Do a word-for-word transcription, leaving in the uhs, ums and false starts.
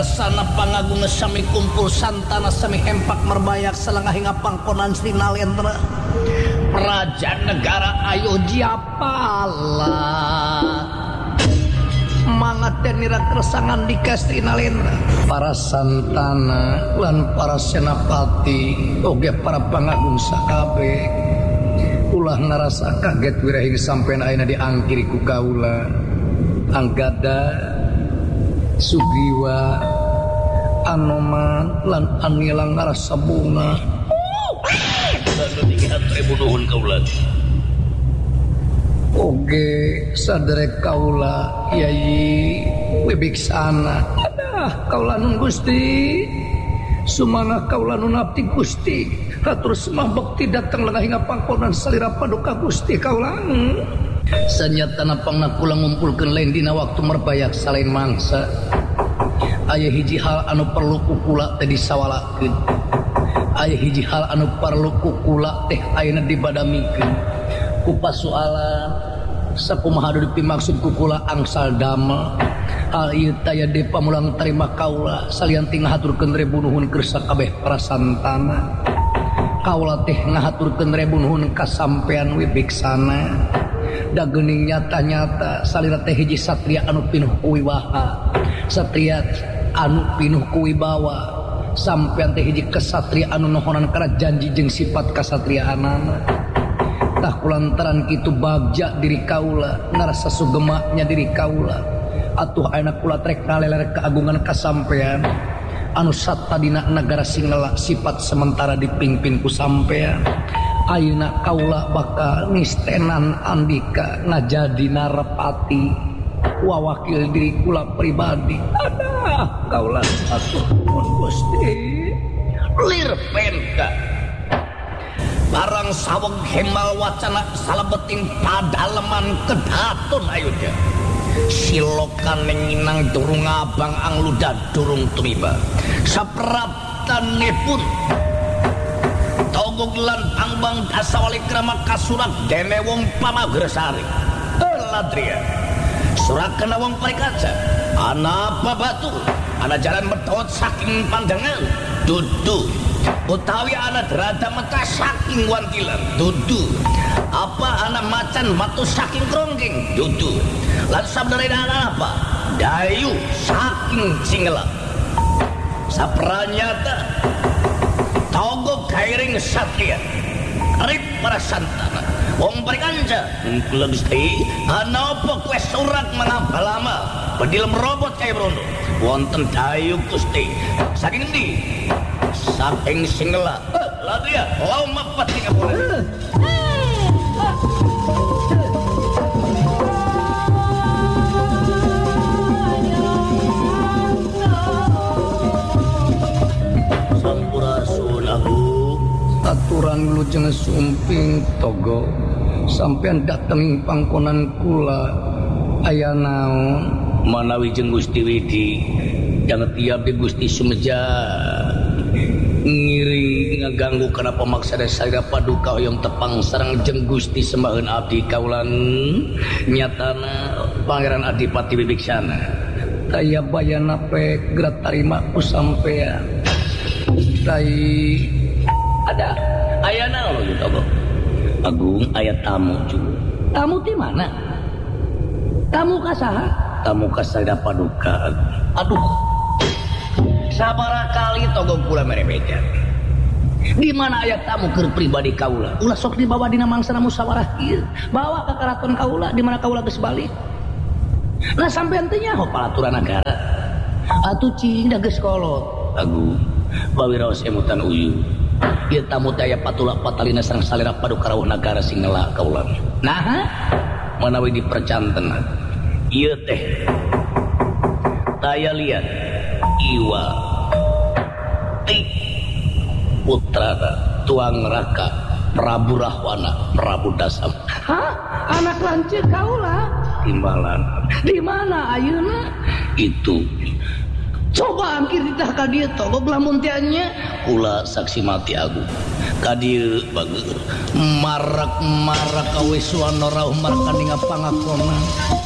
kersana pangagung sami kumpul santana sami hempak merbayak selengah hingga pangkonan Sri Nalendra Raja negara Ayodhya pala mangat denira kersangan di Sri Nalendra para santana lan para senapati oge para pangagung sakabe ulah narasa kaget wirahing sampean ayeuna diangkiri ku kaula Anggada Sugiwa Anoman lan Anilang ngarasa bunga bunuhun kaula oge sadere kaula Yai wibiksana adah kaula nun Gusti sumangga kaula nun abdi Gusti hatur semah bekti datang lengah hingga pangkonan salira paduka Gusti kaula sanyatana pangna kula ngumpulkeun lain dina waktu merbayak salain mangsa aya hiji hal anu perlu kukula teh disawalakeun aya hiji hal anu perlu kukula teh ayeuna dibadamikeun ku pasoalan sakumaha anu dipimaksud kukula angsal damel hal ieu taya de pamulang tarima kaula salianti ngahaturkeun rebunuhun keur sakabeh para santana kaula teh ngahaturkeun rebunuhun ka sampean wibiksana da geuning nyata-nyata salira teh hiji satria anu pinuh kuwibaha satria anu pinuh kuwibawa sampean teh hiji kesatria anu nohonan kana janji jeung sifat kasatriaanana tah kulantaran kitu bagja diri kaula ngarasa sugemanya diri kaula atuh ayeuna kula trek ngaleler keagungan kasampean anu satta dina nagara Singgala sifat sementara dipingpin ku sampean ayeuna kaula bakal nistenan andika ngajadi narepati wawakil diri kula pribadi adah kaula atuh mun Gusti lirpenka barang saweg hemal wacana salebeting padaleman kedatun ayunya silokan nginang durung abang angluda durung tumiba sapraptanipun togoglan pangbang dasawali krama kasurak dene wong pamagresari eladria surak kena wong parikaca ana babatur ana jalan bertawat saking pandangan dudu utawi ana derada mata saking wantilan dudu apa ana macan matu saking kronggeng dudu lan sabdareuna apa dayu saking Singgala sapranyata togog kairing satria karib para santana wong parikanca kula Gusti anapa kues surak mangapal lama pedil merobot kaya brondo wonten dayu Gusti saking endi saking Singgala lah dia lama pati ngapura aturan lu jeung sumping togo sampean dateng pangkonan kula aya naon manawi jeung Gusti Widi jangan tiap di Gusti Sumeja ngiring ngaganggu kana pamaksana saya paduka hoyong tepang sareng jeung Gusti sembaheun abdi kaulan nyatana Pangeran Adipati Wibiksana taya bayana pe gerak tarima ku sampean tai ada aya naon gitu Bang Agung aya tamu juga tamu di mana tamu ka saha tamu ka sada paduka aduh sabaraha kali togong kula merebejan di mana aya tamu keur pribadi kaula ulah sok dibawa dina mangsana musyawarah ieu bawa ka karaton kaula di mana kaula geus balik nah sampean teh nyaho palaturan nagara atuh cing da geus kolot Agung bawiraos emutan uyu ieu tamu teh aya patula patalina sareng salira paduka rawuh nagara Singgala kaula nah manawi dipercanten ieu teh taya liat Iwa Tik putra tuang raka Prabu Rahwana Prabu Dasam hah anak lanceuk kaula timbalan di mana ayeuna itu coba angkir ditah ka dieu togog lamun teh nya kula saksi mati Agung ka dieu bageur marak-marak kawe suwana rauh markaninga pangakonan